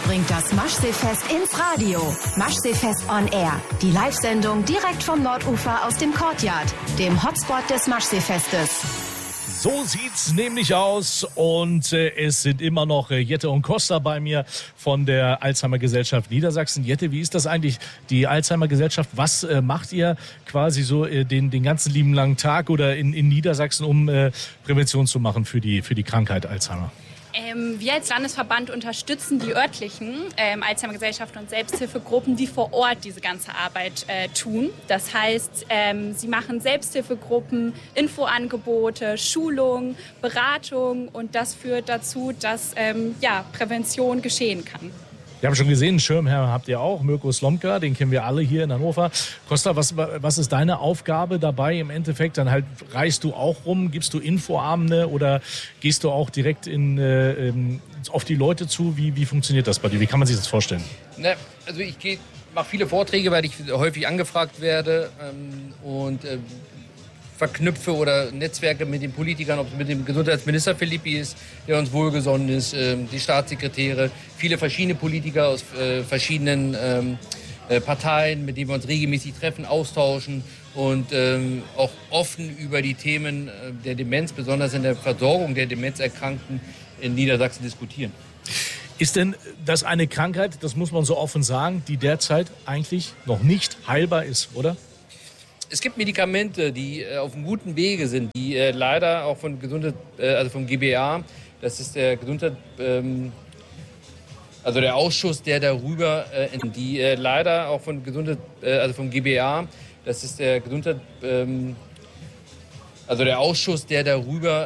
bringt das Maschseefest ins Radio. Maschseefest on Air. Die Live-Sendung direkt vom Nordufer aus dem Courtyard, dem Hotspot des Maschseefestes. So sieht's nämlich aus und es sind immer noch Jette und Costa bei mir von der Alzheimer-Gesellschaft Niedersachsen. Jette, wie ist das eigentlich, die Alzheimer-Gesellschaft? Was macht ihr quasi so den ganzen lieben langen Tag oder in Niedersachsen, um Prävention zu machen für die Krankheit Alzheimer? Wir als Landesverband unterstützen die örtlichen Alzheimer-Gesellschaften und Selbsthilfegruppen, die vor Ort diese ganze Arbeit tun. Das heißt, sie machen Selbsthilfegruppen, Infoangebote, Schulungen, Beratung und das führt dazu, dass Prävention geschehen kann. Wir haben schon gesehen, einen Schirmherr habt ihr auch, Mirko Slomka, den kennen wir alle hier in Hannover. Costa, was ist deine Aufgabe dabei im Endeffekt? Dann halt reist du auch rum, gibst du Infoabende oder gehst du auch direkt auf die Leute zu? Wie funktioniert das bei dir? Wie kann man sich das vorstellen? Also ich mache viele Vorträge, weil ich häufig angefragt werde und verknüpfe oder Netzwerke mit den Politikern, ob es mit dem Gesundheitsminister Philippi ist, der uns wohlgesonnen ist, die Staatssekretäre, viele verschiedene Politiker aus verschiedenen Parteien, mit denen wir uns regelmäßig treffen, austauschen und auch offen über die Themen der Demenz, besonders in der Versorgung der Demenzerkrankten in Niedersachsen diskutieren. Ist denn das eine Krankheit, das muss man so offen sagen, die derzeit eigentlich noch nicht heilbar ist, oder? Es gibt Medikamente, die auf einem guten Wege sind, die leider auch von vom GBA, das ist der Gesundheit, der Ausschuss, der darüber, die leider auch von vom GBA, das ist der Gesundheit, der Ausschuss, der darüber